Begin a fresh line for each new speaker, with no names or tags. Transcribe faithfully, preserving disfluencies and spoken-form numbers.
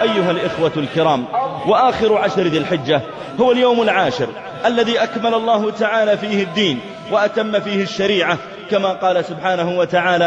أيها الإخوة الكرام، وآخر عشر ذي الحجة هو اليوم العاشر الذي أكمل الله تعالى فيه الدين وأتم فيه الشريعة، كما قال سبحانه وتعالى: